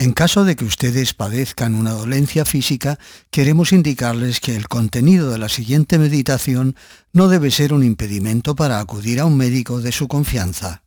En caso de que ustedes padezcan una dolencia física, queremos indicarles que el contenido de la siguiente meditación no debe ser un impedimento para acudir a un médico de su confianza.